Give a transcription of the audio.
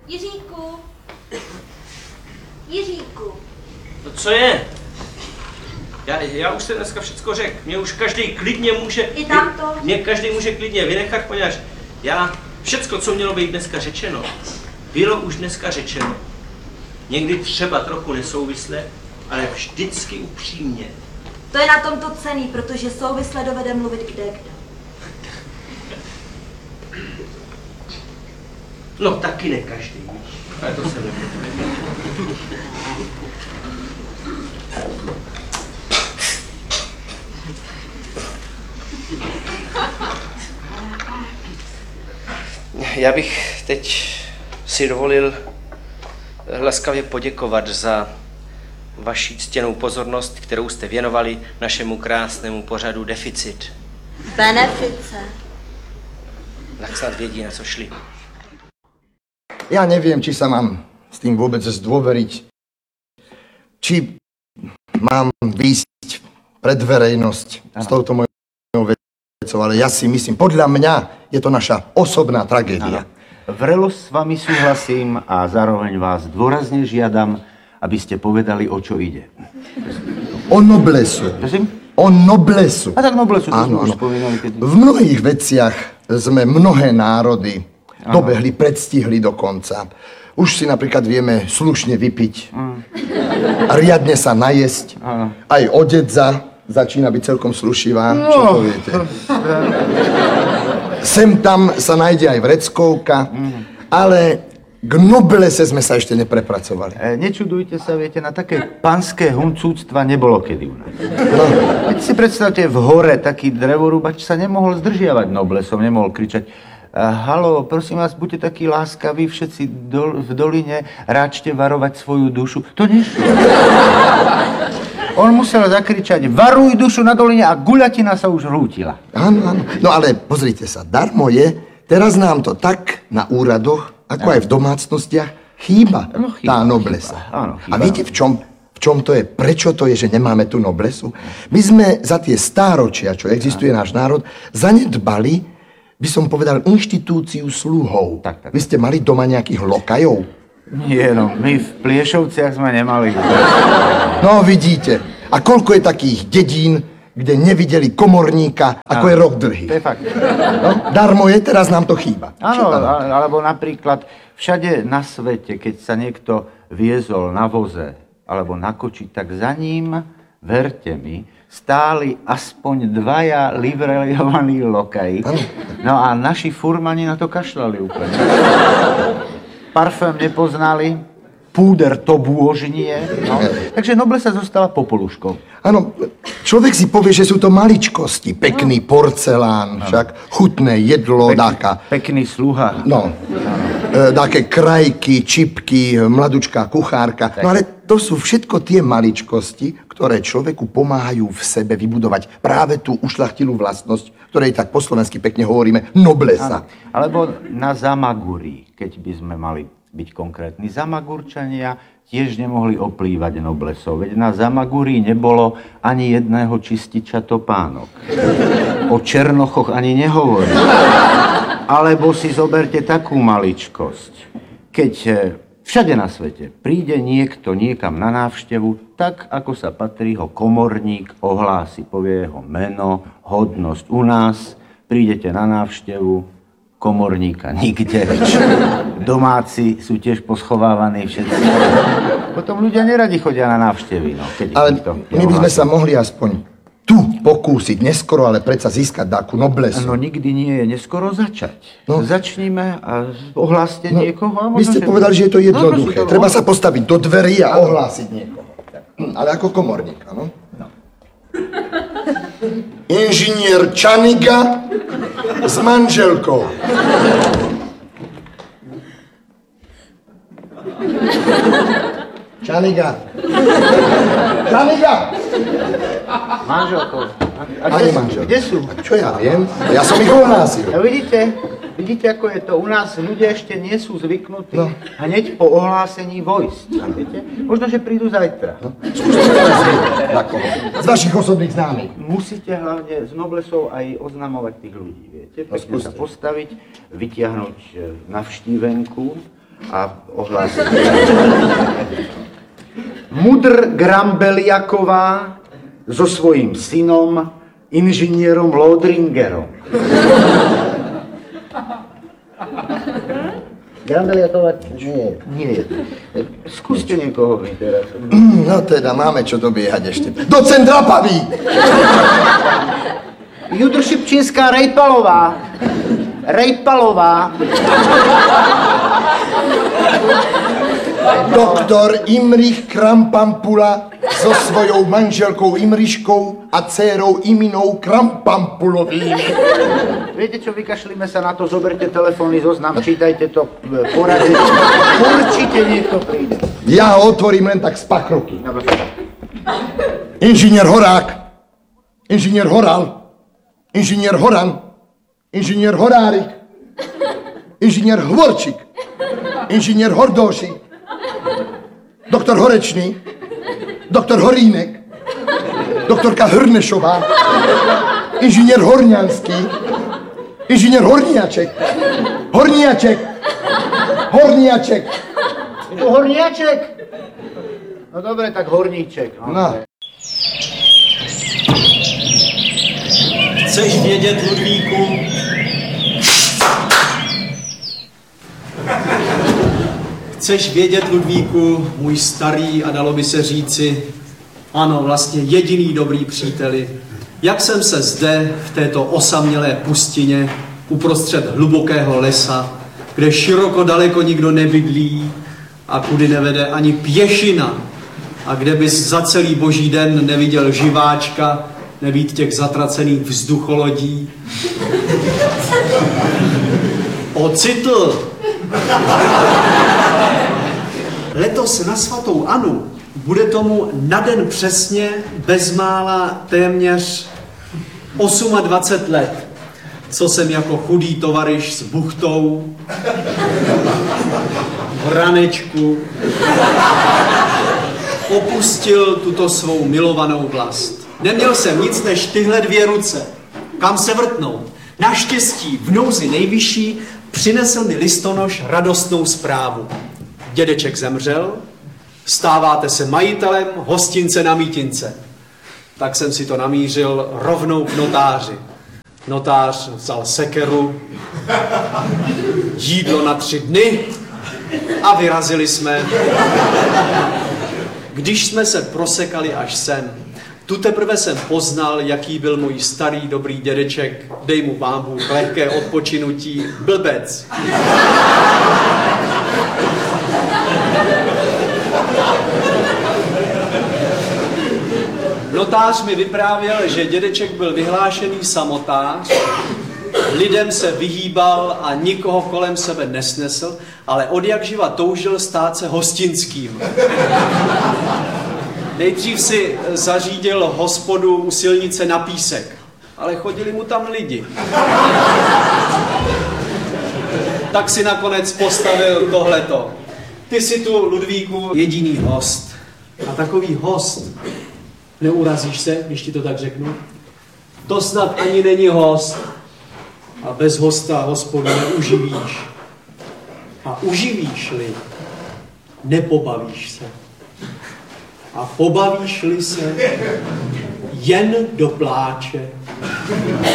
Jiříku. Jiříku. No co je? Já už jsem dneska všecko řekl. Mě už každý klidně může... I tamto. Mě každý může klidně vynechat, poněvadž všecko, co mělo být dneska řečeno, bylo už dneska řečeno. Někdy třeba trochu nesouvisle, ale vždycky upřímně. To je na tomto cenný, protože souvisle dovede mluvit kdekdo. No taky ne každý, ale to se nebude. Já bych teď si dovolil laskavě poděkovat za vaši ctěnou pozornost, kterou jste věnovali našemu krásnému pořadu Deficit. Benefice. Tak snad vědí, na co šli. Ja neviem, či sa mám s tým vôbec zdôveriť. Či mám výjsť pred verejnosť s touto mojou vecou, ale ja si myslím, podľa mňa je to naša osobná tragédia. Vrelo s vami súhlasím a zároveň vás dôrazne žiadam, aby ste povedali, o čo ide. O noblesu. Prosím? O noblesu. A tak noblesu, to áno, sme už spomínali. Keď... V mnohých veciach sme mnohé národy dobehli, predstihli dokonca. Už si napríklad vieme slušne vypiť a riadne sa najesť. Aj odedza začína byť celkom slušivá, čo poviete. Sem tam sa nájde aj vreckovka, ale k noblese sme sa ešte neprepracovali. Nečudujte sa, viete, na také panské huncúctva nebolo kedy u nás. Keď si predstavte, v hore taký drevorúbač sa nemohol zdržiavať noblesom, nemohol kričať: Haló, prosím vás, buďte takí láskaví, všetci v doline, ráčte varovať svoju dušu. To nešlo. On musel zakričať: varuj dušu na doline, a guľatina sa už rútila. Áno, áno. No ale pozrite sa, darmo je, teraz nám to tak na úradoch, ako aj v domácnostiach, chýba tá noblesa. Áno, chýba. A viete, v čom to je? Prečo to je, že nemáme tú noblesu? My sme za tie stáročia, čo existuje náš národ, zanedbali, by som povedal, inštitúciu sluhov. Tak. Vy ste mali doma nejakých lokajov? Nie, no, my v Pliešovciach sme nemali. No, vidíte. A koľko je takých dedín, kde nevideli komorníka, ako je rok dlhý? To je fakt. No, darmo je, teraz nám to chýba. Áno, alebo napríklad všade na svete, keď sa niekto viezol na voze alebo na koči, tak za ním, verte mi, stáli aspoň dvaja livrejovaní lokaji. No a naši furmani na to kašľali úplne. Parfém nepoznali, púder to bôžnie. No. Takže noblesa zostala popoluškou. Áno, človek si povie, že sú to maličkosti. Pekný porcelán, však chutné jedlo, Pekný sluha. No, také krajky, čipky, mladučká kuchárka. No ale to sú všetko tie maličkosti, ktoré človeku pomáhajú v sebe vybudovať práve tú ušľachtilú vlastnosť, ktorej tak po slovensky pekne hovoríme noblesa. Alebo na Zamaguri, keď by sme mali byť konkrétni. Zamagurčania tiež nemohli oplývať noblesov, veď na Zamaguri nebolo ani jedného čističa topánok. O Černochoch ani nehovorím. Alebo si zoberte takú maličkosť. Keď všade na svete príde niekto niekam na návštevu, tak ako sa patrí, ho komorník ohlási, povie jeho meno, hodnosť. U nás prídete na návštevu, komorníka nikde. Domáci sú tiež poschovávaní všetci. Potom ľudia neradi chodia na návštevy. No, ale my by sme sa mohli aspoň tu pokúsiť, neskoro, ale predsa získať takú noblesu. No nikdy nie je neskoro začať. No. Začníme a ohláste niekoho. A vy ste povedali, že je to jednoduché. Treba sa postaviť do dverí a ohlásiť niekoho. Ale ako komorník, áno? No. Inžinier Čaniga s manželkou. Čaniga. Čaniga! Manželkou. A kde sú? A čo ja viem? Ja som ich ohlásil. A vidíte, ako je to. U nás ľudia ešte nie sú zvyknutí hneď po ohlásení vojsť. Viete? Možno, že prídu zajtra. Skúste teraz na koho? Z vašich osobných známych. Musíte hlavne z noblesov aj oznamovať tých ľudí, viete? Pekne sa postaviť, vytiahnuť navštívenku a ohlásil. Mudr Grambeliaková so svojím synom, inžinierom Lodringerom. Grambeliaková? Nie. Skúste niekoho vy teraz. No teda, máme čo dobiehať ešte. Docent Rapavý! Judr Šipčínská Rejpalová. Doktor Imrich Krampampula so svojou manželkou Imriškou a dcérou Iminou Krampampulovým. Viete čo, vykašlíme sa na to, zoberte telefónny zoznam, čítajte to, poradite. Určite niekto príde. Ja ho otvorím len tak z pachroky. Inžinier Horák, inžinier Horal, inžinier Horan, inžinier Horárik, inžinier Hvorčík, inžinier Hordóšik, doktor Horečný, doktor Horínek, doktorka Hrnešová, inžinier Horňanský, inžinier Horniaček, Horniaček, Horniaček. Je to Horniaček? No dobre, tak Horníček. No. Chceš vědět, Ludvíku? Chceš vědět, Ludvíku, můj starý a dalo by se říci, ano, vlastně jediný dobrý příteli, jak jsem se zde v této osamělé pustině uprostřed hlubokého lesa, kde široko daleko nikdo nebydlí a kudy nevede ani pěšina a kde bys za celý boží den neviděl živáčka, nebýt těch zatracených vzducholodí. Ocitl! Letos na svatou Anu bude tomu na den přesně bezmála téměř 28 let, co jsem jako chudý tovaryš s buchtou, v ranečku, opustil tuto svou milovanou vlast. Neměl jsem nic než tyhle dvě ruce. Kam se vrtnout? Naštěstí v nouzi nejvyšší přinesl mi listonoš radostnou zprávu. Dědeček zemřel, stáváte se majitelem hostince na Mítince. Tak jsem si to namířil rovnou k notáři. Notář vzal sekeru, jídlo na 3 dny a vyrazili jsme. Když jsme se prosekali až sem, tu teprve jsem poznal, jaký byl můj starý dobrý dědeček, dej mu pán Bůh lehké odpočinutí, blbec. Notář mi vyprávěl, že dědeček byl vyhlášený samotář, lidem se vyhýbal a nikoho kolem sebe nesnesl, ale odjakživa toužil stát se hostinským. Nejdřív si zařídil hospodu u silnice na Písek, ale chodili mu tam lidi. Tak si nakonec postavil tohleto. Ty jsi tu, Ludvíku, jediný host. A takový host, neurazíš se, když ti to tak řeknu? To snad ani není host. A bez hosta hospodu neuživíš. A uživíš-li, nepobavíš se. A pobavíš-li se, jen do pláče.